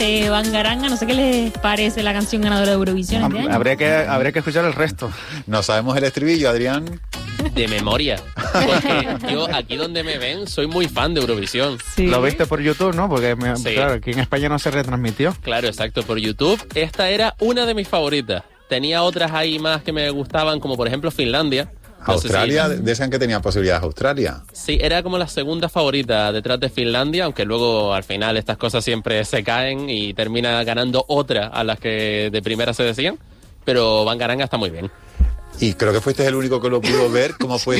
Bangaranga. No sé qué les parece la canción ganadora de Eurovisión este año. Habría que escuchar el resto. No sabemos el estribillo, Adrián. De memoria. Porque yo, aquí donde me ven, soy muy fan de Eurovisión. Sí. Lo viste por YouTube, ¿no? Porque, Sí. claro, aquí en España no se retransmitió. Claro, exacto, por YouTube. Esta era una de mis favoritas. Tenía otras ahí más que me gustaban, como por ejemplo Finlandia. No sé Australia, si- decían que tenía posibilidades Australia. Sí, era como la segunda favorita detrás de Finlandia, aunque luego al final estas cosas siempre se caen y termina ganando otra a las que de primera se decían. Pero Bangaranga está muy bien. Y creo que fuiste el único que lo pudo ver, cómo fue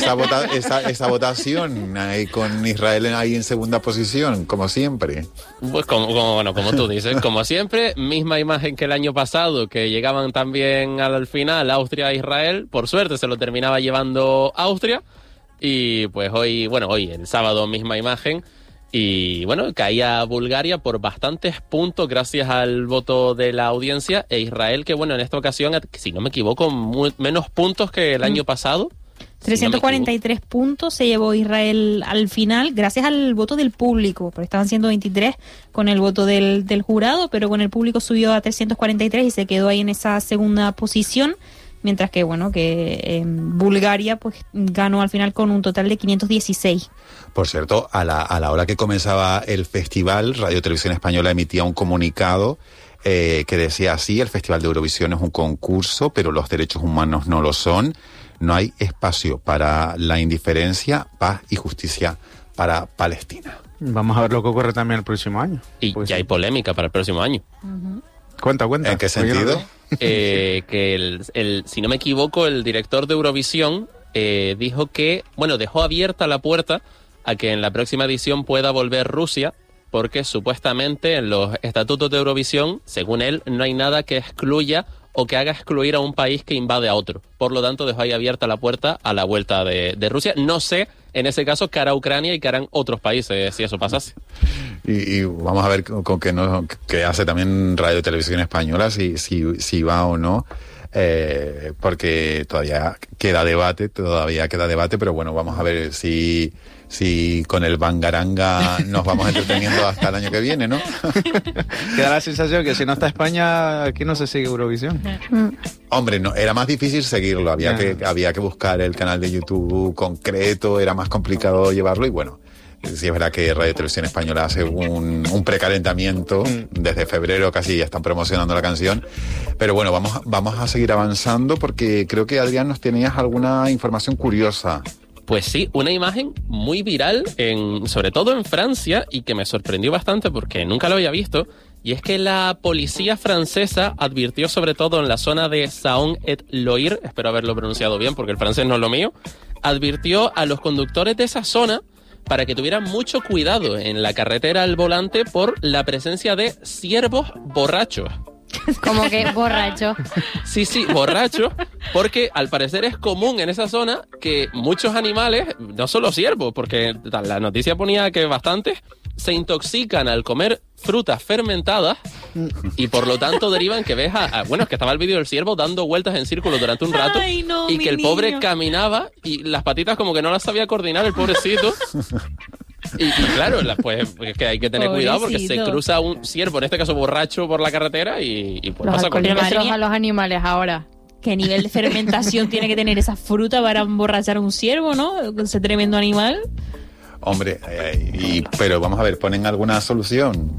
esa votación ahí con Israel ahí en segunda posición, como siempre. Pues como tú dices, como siempre, misma imagen que el año pasado, que llegaban también al final Austria e Israel. Por suerte se lo terminaba llevando Austria. Y pues hoy, el sábado, misma imagen. Y bueno, caía Bulgaria por bastantes puntos gracias al voto de la audiencia, e Israel, que bueno, en esta ocasión, si no me equivoco, menos puntos que el año pasado. 343 puntos se llevó Israel al final, gracias al voto del público, porque estaban siendo 23 con el voto del jurado, pero con el público subió a 343 y se quedó ahí en esa segunda posición. Mientras que, Bulgaria pues ganó al final con un total de 516. Por cierto, a la hora que comenzaba el festival, Radio Televisión Española emitía un comunicado que decía así: el Festival de Eurovisión es un concurso, pero los derechos humanos no lo son. No hay espacio para la indiferencia, paz y justicia para Palestina. Vamos a ver lo que ocurre también el próximo año. Y Pues ya sí. hay polémica para el próximo año. Cuenta. ¿En qué sentido? Que si no me equivoco, el director de Eurovisión dijo que, dejó abierta la puerta a que en la próxima edición pueda volver Rusia, porque supuestamente en los estatutos de Eurovisión, según él, no hay nada que excluya o que haga excluir a un país que invade a otro. Por lo tanto, dejó ahí abierta la puerta a la vuelta de Rusia. No sé, en ese caso, qué hará Ucrania y qué harán otros países si eso pasase. Y vamos a ver con qué hace también Radio Televisión Española, si va o no, porque todavía queda debate, pero bueno, vamos a ver si con el Bangaranga nos vamos entreteniendo hasta el año que viene, ¿no? Queda la sensación que si no está España, aquí no se sigue Eurovisión. Hombre, no, era más difícil seguirlo, había que buscar el canal de YouTube concreto, era más complicado llevarlo y bueno. Sí, es verdad que Radio Televisión Española hace un precalentamiento. Desde febrero casi ya están promocionando la canción. Pero bueno, vamos a seguir avanzando porque creo que, Adrián, nos tenías alguna información curiosa. Pues sí, una imagen muy viral, sobre todo en Francia, y que me sorprendió bastante porque nunca lo había visto, y es que la policía francesa advirtió, sobre todo en la zona de Saône-et-Loire, espero haberlo pronunciado bien porque el francés no es lo mío, advirtió a los conductores de esa zona para que tuvieran mucho cuidado en la carretera al volante por la presencia de ciervos borrachos. Como que borracho. Sí, borracho, porque al parecer es común en esa zona que muchos animales, no solo ciervos, porque la noticia ponía que bastantes, se intoxican al comer frutas fermentadas y por lo tanto derivan que ves es que estaba el vídeo del ciervo dando vueltas en círculo durante un rato. Ay, no, y mi que el pobre niño. caminaba y las patitas como que no las sabía coordinar el pobrecito. Y claro, pues es que hay que tener cuidado porque se Pobrecito. cruza un ciervo, en este caso borracho, por la carretera y pues Los pasa cualquier cosa. alcoholímetros a los animales ahora. ¿Qué nivel de fermentación tiene que tener esa fruta para emborrachar a un ciervo, no? Ese tremendo animal. Hombre, pero vamos a ver, ¿ponen alguna solución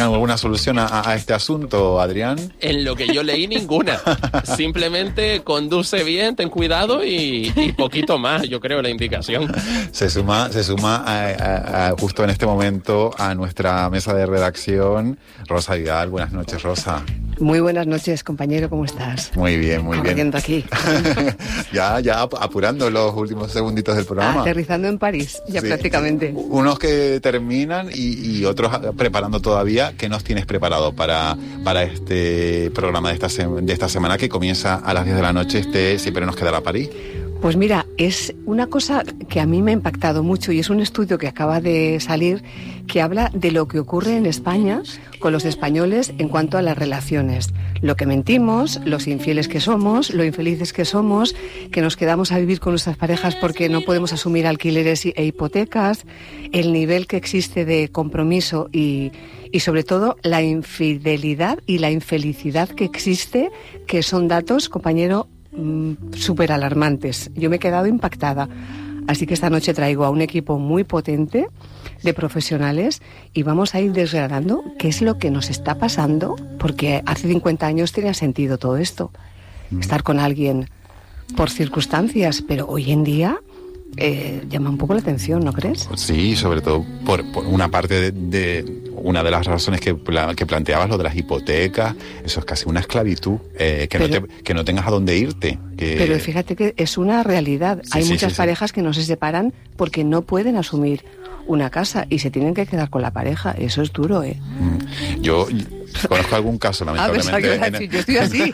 a este asunto, Adrián? En lo que yo leí, ninguna. Simplemente conduce bien, ten cuidado y poquito más, yo creo, la indicación. Se suma justo en este momento a nuestra mesa de redacción Rosa Vidal. Buenas noches, Rosa. Muy buenas noches, compañero, ¿cómo estás? Muy bien, muy bien. Corriendo aquí. ya apurando los últimos segunditos del programa. Aterrizando en París, ya Sí. prácticamente. Unos que terminan y otros preparando todavía. ¿Qué nos tienes preparado para este programa de esta semana que comienza a las 10 de la noche? Siempre nos quedará París. Pues mira, es una cosa que a mí me ha impactado mucho y es un estudio que acaba de salir que habla de lo que ocurre en España con los españoles en cuanto a las relaciones. Lo que mentimos, los infieles que somos, lo infelices que somos, que nos quedamos a vivir con nuestras parejas porque no podemos asumir alquileres e hipotecas, el nivel que existe de compromiso y sobre todo la infidelidad y la infelicidad que existe, que son datos, compañero, súper alarmantes. Yo me he quedado impactada. Así que esta noche traigo a un equipo muy potente de profesionales y vamos a ir desgranando qué es lo que nos está pasando, porque hace 50 años tenía sentido todo esto. Estar con alguien por circunstancias, pero hoy en día llama un poco la atención, ¿no crees? Sí, sobre todo por una parte de una de las razones que planteabas, lo de las hipotecas. Eso es casi una esclavitud, que no tengas a dónde irte. Pero fíjate que es una realidad. Hay muchas parejas que no se separan porque no pueden asumir una casa y se tienen que quedar con la pareja. Eso es duro, ¿eh? Yo conozco algún caso, lamentablemente. Yo estoy así.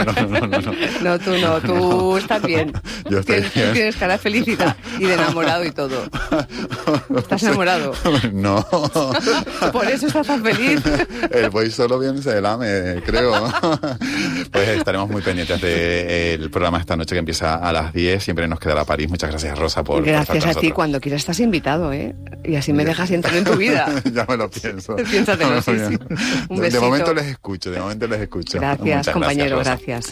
No, tú estás bien. Yo estoy Tú tienes cara de felicidad y de enamorado y todo. ¿Estás enamorado? No. Por eso estás tan feliz. El voy solo bien se lame, creo. Pues estaremos muy pendientes del programa esta noche que empieza a las 10. Siempre nos quedará París. Muchas gracias, Rosa, por Gracias a ti. Cuando quieras estás invitado, ¿eh? Y así me dejas entrar en tu vida. Ya me lo pienso. Piénsatelo, sí. Un besito. De momento les escucho. Gracias, compañero, gracias.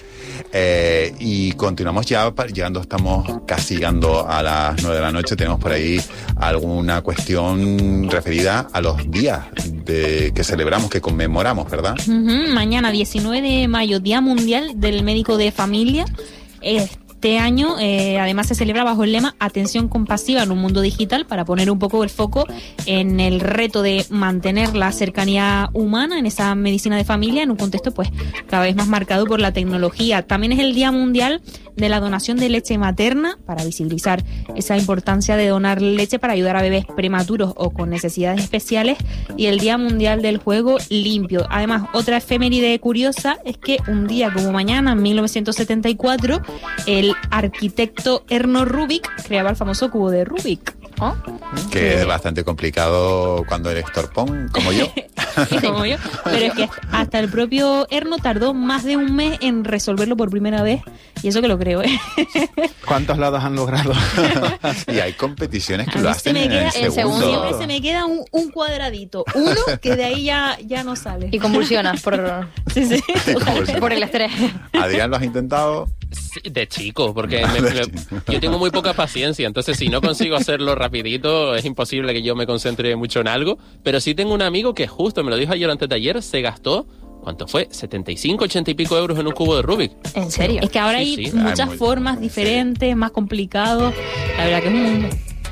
Y continuamos ya llegando, estamos casi llegando a las 9 de la noche. Tenemos por ahí alguna cuestión referida a los días que celebramos, que conmemoramos, ¿verdad? Mañana, 19 de mayo, Día Mundial del Médico de Familia. Este año, además, se celebra bajo el lema Atención compasiva en un mundo digital, para poner un poco el foco en el reto de mantener la cercanía humana en esa medicina de familia en un contexto pues cada vez más marcado por la tecnología. También es el Día Mundial de la Donación de Leche Materna, para visibilizar esa importancia de donar leche para ayudar a bebés prematuros o con necesidades especiales, y el Día Mundial del Juego Limpio. Además, otra efeméride curiosa es que un día como mañana, en 1974, el arquitecto Erno Rubik creaba el famoso cubo de Rubik. ¿Oh? Que es bastante complicado cuando eres torpón, como yo. Como yo. Pero es que hasta el propio Erno tardó más de un mes en resolverlo por primera vez, y eso que lo creo, ¿eh? ¿Cuántos lados han logrado? Y hay competiciones que lo hacen en el segundo. Siempre se me queda un cuadradito, uno que de ahí ya no sale. Y convulsionas por, sí. por el estrés. Adrián, ¿lo has intentado? Sí, de chico, porque yo tengo muy poca paciencia, entonces si no consigo hacerlo rapidito, es imposible que yo me concentre mucho en algo. Pero sí tengo un amigo que justo me lo dijo ayer, antes de ayer, se gastó, ¿cuánto fue? 75, 80 y pico euros en un cubo de Rubik. ¿En serio? Es que ahora hay muchas formas diferentes, más complicados. La verdad que es un mundo.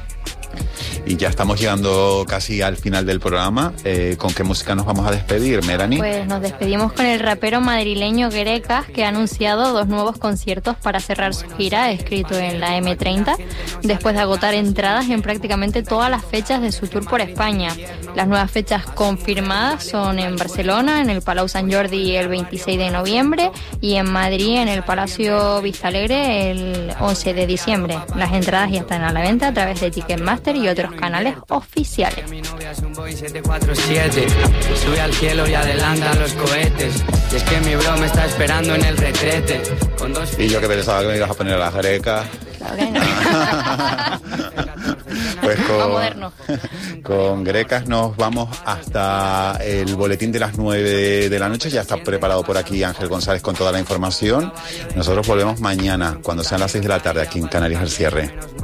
Y ya estamos llegando casi al final del programa. ¿Con qué música nos vamos a despedir, Melanie? Pues nos despedimos con el rapero madrileño Grecas, que ha anunciado 2 nuevos conciertos para cerrar su gira, escrito en la M30, después de agotar entradas en prácticamente todas las fechas de su tour por España. Las nuevas fechas confirmadas son en Barcelona, en el Palau Sant Jordi el 26 de noviembre y en Madrid, en el Palacio Vistalegre, el 11 de diciembre. Las entradas ya están a la venta a través de Ticketmaster y otros canales oficiales. Mi novia es un Boeing 747, sube al cielo y adelanta los cohetes. Y es que mi bro me está esperando en el retrete. Y yo que pensaba que me ibas a poner a las Grecas. Claro que no. Pues moderno. Con Grecas nos vamos hasta el boletín de las 9 de la noche. Ya está preparado por aquí Ángel González con toda la información. Nosotros volvemos mañana, cuando sean las 6 de la tarde, aquí en Canarias al Cierre.